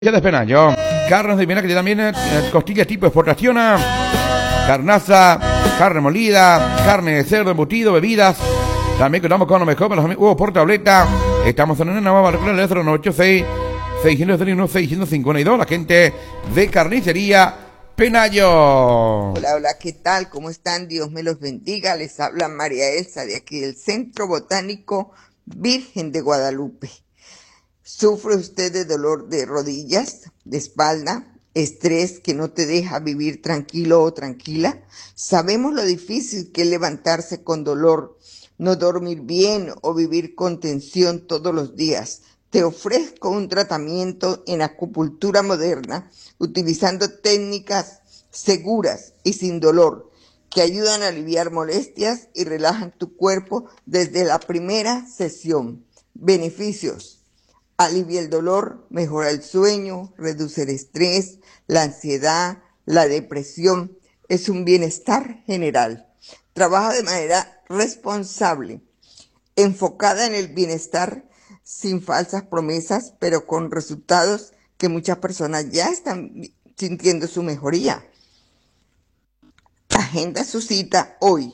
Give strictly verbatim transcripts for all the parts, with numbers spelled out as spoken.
Ya de Penayo, carnes de Viena que también eh, costilla tipo exportación, carnaza, carne molida, carne de cerdo, embutido, bebidas. También contamos con lo mejor para los amigos, huevos por tableta. Estamos en una nueva barrera de cero nueve ocho seis, seiscientos treinta y uno, seiscientos cincuenta y dos. La gente de Carnicería Penayo. Hola, hola, ¿qué tal? ¿Cómo están? Dios me los bendiga. Les habla María Elsa de aquí del Centro Botánico Virgen de Guadalupe. ¿Sufre usted de dolor de rodillas, de espalda, estrés que no te deja vivir tranquilo o tranquila? Sabemos lo difícil que es levantarse con dolor, no dormir bien o vivir con tensión todos los días. Te ofrezco un tratamiento en acupuntura moderna utilizando técnicas seguras y sin dolor que ayudan a aliviar molestias y relajan tu cuerpo desde la primera sesión. Beneficios: alivia el dolor, mejora el sueño, reduce el estrés, la ansiedad, la depresión. Es un bienestar general. Trabaja de manera responsable, enfocada en el bienestar, sin falsas promesas, pero con resultados que muchas personas ya están sintiendo su mejoría. Agenda su cita hoy.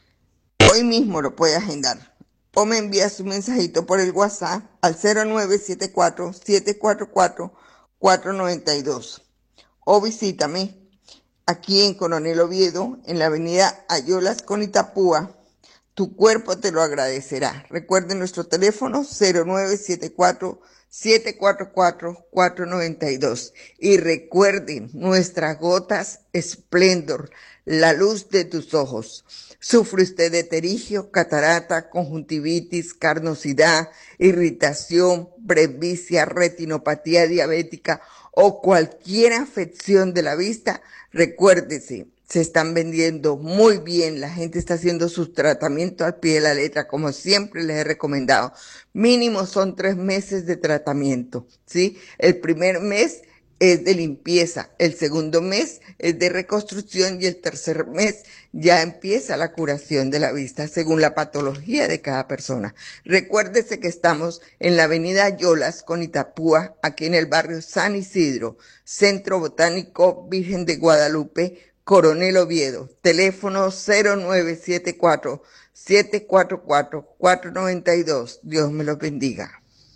Hoy mismo lo puede agendar. O me envía su mensajito por el WhatsApp al cero nueve siete cuatro, siete cuatro cuatro, cuatro nueve dos. O visítame aquí en Coronel Oviedo, en la avenida Ayolas con Itapúa. Tu cuerpo te lo agradecerá. Recuerden nuestro teléfono cero nueve siete cuatro, siete cuatro cuatro, cuatro nueve dos. Y recuerden nuestras gotas Splendor, la luz de tus ojos. ¿Sufre usted de terigio, catarata, conjuntivitis, carnosidad, irritación, presbicia, retinopatía diabética o cualquier afección de la vista? Recuérdese, se están vendiendo muy bien, la gente está haciendo sus tratamientos al pie de la letra, como siempre les he recomendado. Mínimo son tres meses de tratamiento, ¿sí? El primer mes es de limpieza, el segundo mes es de reconstrucción y el tercer mes ya empieza la curación de la vista según la patología de cada persona. Recuérdese que estamos en la avenida Ayolas con Itapúa, aquí en el barrio San Isidro, Centro Botánico Virgen de Guadalupe, Coronel Oviedo. Teléfono cero nueve siete cuatro, siete cuatro cuatro, cuatro nueve dos. Dios me los bendiga.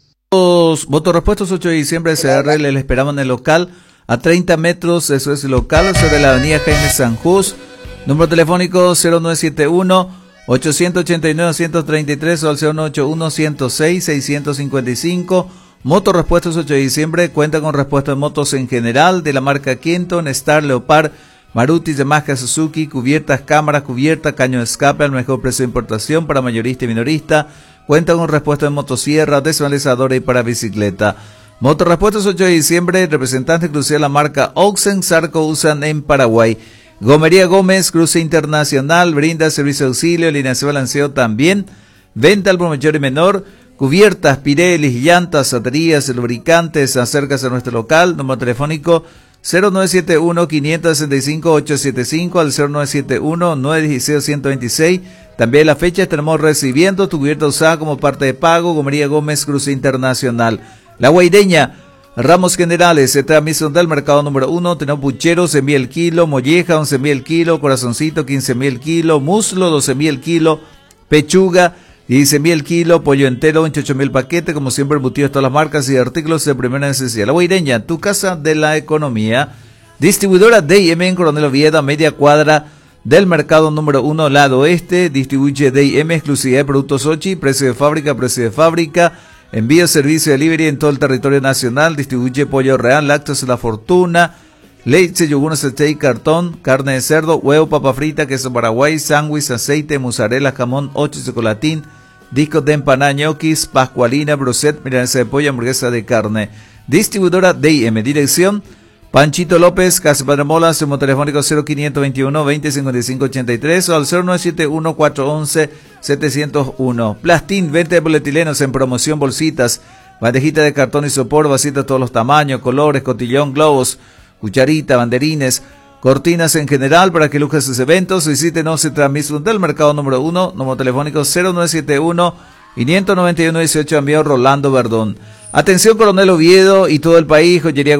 Votos repuestos ocho de diciembre, C R L, le esperamos en el local a treinta metros, eso es el local, sobre la avenida Jaime Sanjús, número telefónico cero nueve siete uno, ocho ocho nueve, uno tres tres o al cero nueve ocho uno, ciento seis, seiscientos cincuenta y cinco. Motos repuestos ocho de diciembre, cuenta con repuestos de motos en general de la marca Kenton, Star, Leopard, Maruti, Yamaha, Suzuki, cubiertas, cámaras, cubierta, caño de escape al mejor precio de importación para mayorista y minorista. Cuenta con repuesto de motosierra, desmalizadora y para bicicleta. Motorrepuestos ocho de diciembre, representante exclusivo de la marca Oxen, Sarco usan en Paraguay. Gomería Gómez, cruce internacional, brinda servicio de auxilio, alineación balanceo también. Venta al por mayor y menor, cubiertas, Pirelli, llantas, baterías, lubricantes. Acércase a nuestro local, número telefónico cero nueve siete uno, quinientos sesenta y cinco, ochocientos setenta y cinco al cero nueve siete uno, nueve uno seis, ciento veintiséis. También la fecha estaremos recibiendo tu cubierta usada como parte de pago. Gomería Gómez, cruce internacional. La Guaireña, ramos generales, esta transmisión del mercado número uno. Tenemos pucheros, envía el kilo, molleja, once mil el kilo, corazoncito, quince mil el kilo, muslo, doce mil el kilo, pechuga, dieciséis mil el kilo, pollo entero, veintiocho mil paquete, como siempre embutidos de todas las marcas y artículos de primera necesidad. La Guaireña, tu casa de la economía. Distribuidora D I M en Coronel Oviedo, a media cuadra del mercado número uno, lado oeste. Distribuye D I M, exclusividad de productos Ochi, precio de fábrica, precio de fábrica. Envío, servicio de delivery en todo el territorio nacional. Distribuye pollo real, lácteos La Fortuna, leche, yogur, aceite y cartón, carne de cerdo, huevo, papa frita, queso paraguay, sándwich, aceite, mozzarella, jamón, ocho, chocolatín, discos de empanada, ñoquis, pascualina, broset, milanesa de pollo, hamburguesa de carne. Distribuidora D I M, dirección Panchito López, Casa Padre Mola, sumo telefónico cero quinientos veintiuno, veinte cincuenta y cinco ochenta y tres o al cero nueve siete uno, cuatro once, setecientos uno. Plastín, venta de polietilenos en promoción, bolsitas, bandejita de cartón y sopor, vasitas de todos los tamaños, colores, cotillón, globos, cucharita, banderines, cortinas en general para que lujes sus eventos. Visítenos en transmisión del mercado número uno, número telefónico cero nueve siete uno, quinientos noventa y uno, dieciocho, envío Rolando Verdón. Atención, Coronel Oviedo y todo el país, joyería